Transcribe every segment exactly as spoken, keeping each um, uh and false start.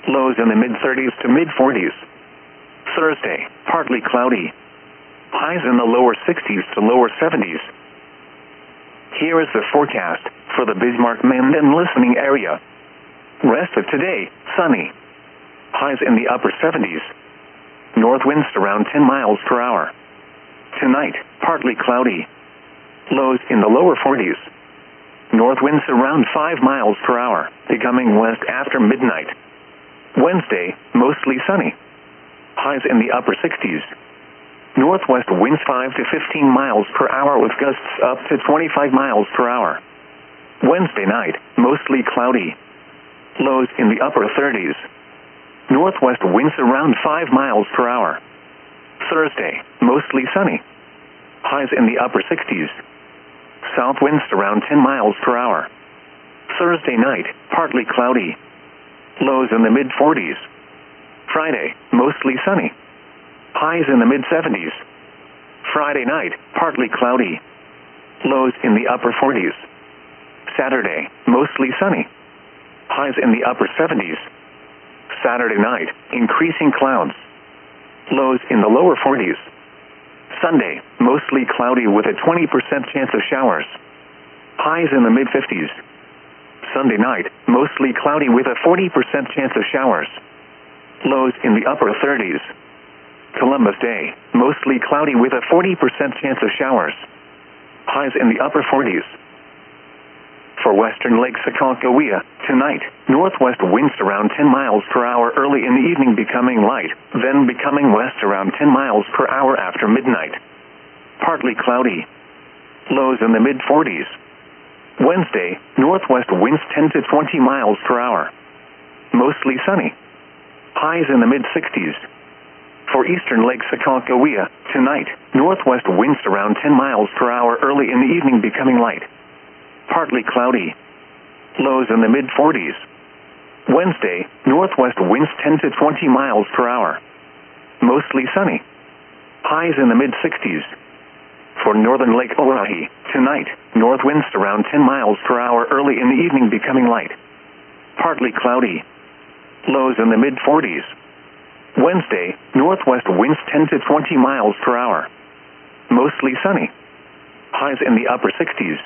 Lows in the mid thirties to mid forties. Thursday, partly cloudy. Highs in the lower sixties to lower seventies. Here is the forecast for the Bismarck, Mend and listening area. Rest of today, sunny. Highs in the upper seventies. North winds around ten miles per hour. Tonight, partly cloudy. Lows in the lower forties. North winds around five miles per hour, becoming west after midnight. Wednesday, mostly sunny. Highs in the upper sixties. Northwest winds five to fifteen miles per hour with gusts up to twenty-five miles per hour. Wednesday night, mostly cloudy. Lows in the upper thirties. Northwest winds around five miles per hour. Thursday, mostly sunny. Highs in the upper sixties. South winds around ten miles per hour. Thursday night, partly cloudy. Lows in the mid forties. Friday, mostly sunny. Highs in the mid seventies. Friday night, partly cloudy. Lows in the upper forties. Saturday, mostly sunny. Highs in the upper seventies. Saturday night, increasing clouds. Lows in the lower forties. Sunday, mostly cloudy with a twenty percent chance of showers. Highs in the mid fifties. Sunday night, mostly cloudy with a forty percent chance of showers. Lows in the upper thirties. Columbus Day, mostly cloudy with a forty percent chance of showers. Highs in the upper forties. For western Lake Sakakawea, tonight, northwest winds around ten miles per hour early in the evening becoming light, then becoming west around ten miles per hour after midnight. Partly cloudy. Lows in the mid forties. Wednesday, northwest winds ten to twenty miles per hour. Mostly sunny. Highs in the mid sixties. For eastern Lake Sakakawea, tonight, northwest winds around ten miles per hour early in the evening becoming light. Partly cloudy. Lows in the mid forties. Wednesday, northwest winds ten to twenty miles per hour. Mostly sunny. Highs in the mid sixties. For northern Lake Orohi, tonight, north winds around ten miles per hour early in the evening becoming light. Partly cloudy. Lows in the mid forties. Wednesday, northwest winds ten to twenty miles per hour. Mostly sunny. Highs in the upper sixties.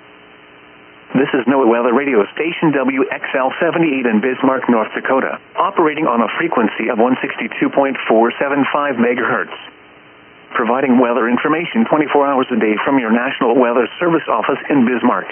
This is NOAA Weather Radio Station W X L seventy-eight in Bismarck, North Dakota, operating on a frequency of one sixty-two point four seven five megahertz. Providing weather information twenty-four hours a day from your National Weather Service office in Bismarck.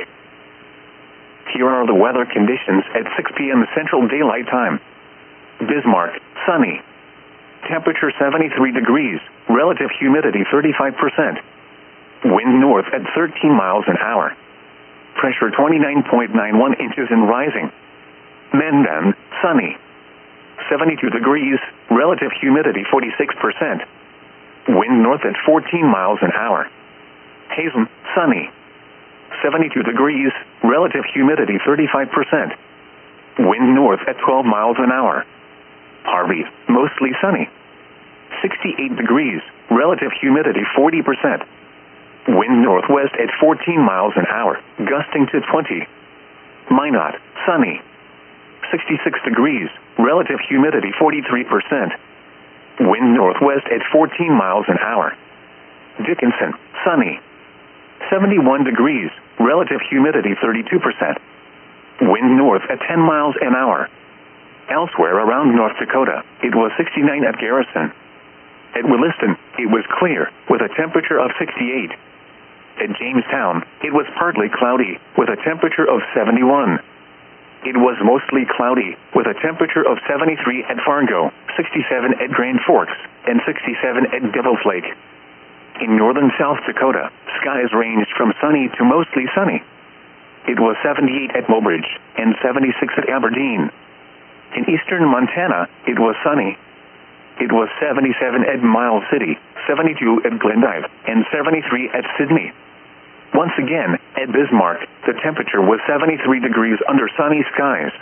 Here are the weather conditions at six p m Central Daylight Time. Bismarck, sunny. Temperature seventy-three degrees, relative humidity thirty-five percent. Wind north at thirteen miles an hour. Pressure twenty-nine point nine one inches and rising. Menden, sunny. seventy-two degrees, relative humidity forty-six percent. Wind north at fourteen miles an hour. Hazen, sunny. seventy-two degrees, relative humidity thirty-five percent. Wind north at twelve miles an hour. Harvey, mostly sunny. sixty-eight degrees, relative humidity forty percent. Wind northwest at fourteen miles an hour, gusting to twenty. Minot, sunny. sixty-six degrees, relative humidity forty-three percent. Wind northwest at fourteen miles an hour. Dickinson, sunny. seventy-one degrees, relative humidity thirty-two percent. Wind north at ten miles an hour. Elsewhere around North Dakota, it was sixty-nine at Garrison. At Williston, it was clear, with a temperature of sixty-eight. At Jamestown, it was partly cloudy, with a temperature of seventy-one. It was mostly cloudy, with a temperature of seventy-three at Fargo, sixty-seven at Grand Forks, and sixty-seven at Devil's Lake. In northern South Dakota, skies ranged from sunny to mostly sunny. It was seventy-eight at Mobridge, and seventy-six at Aberdeen. In eastern Montana, it was sunny. It was seventy-seven at Miles City, seventy-two at Glendive, and seventy-three at Sydney. Once again, at Bismarck, the temperature was seventy-three degrees under sunny skies.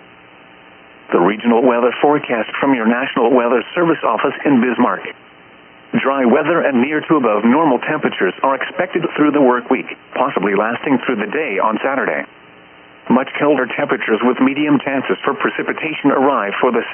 The regional weather forecast from your National Weather Service office in Bismarck. Dry weather and near to above normal temperatures are expected through the work week, possibly lasting through the day on Saturday. Much colder temperatures with medium chances for precipitation arrive for the